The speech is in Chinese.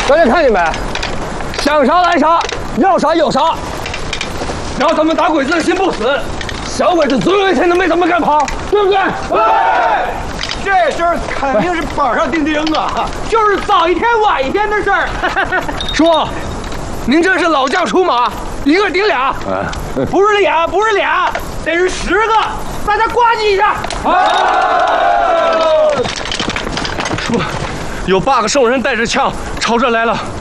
大家看见没？想杀来杀，要杀有杀。然后咱们打鬼子的心不死，小鬼子总有一天能被咱们干跑，对不对？ 这事儿肯定是板上钉钉啊，就是早一天晚一天的事儿。 叔，您这是老将出马，一个顶俩。 不是俩，不是俩，得是10个，大家呱唧一下。 叔，有8个圣人带着枪朝这来了。